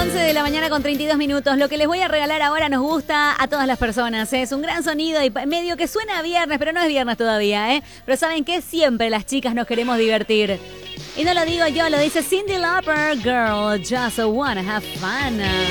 11 de la mañana con 32 minutos. Lo que les voy a regalar ahora nos gusta a todas las personas. Es un gran sonido y medio que suena a viernes, pero no es viernes todavía, ¿eh? Pero ¿saben qué? Siempre las chicas nos queremos divertir. Y no lo digo yo, lo dice Cyndi Lauper. Girl, just wanna have fun.